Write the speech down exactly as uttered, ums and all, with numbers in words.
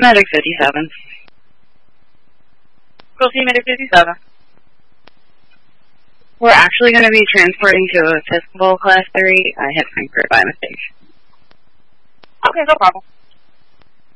Medic fifty-seven. Cool Team Medic fifty-seven. We're actually going to be transporting to Episcopal Class three. I hit Frankfurt by mistake. Okay, no problem.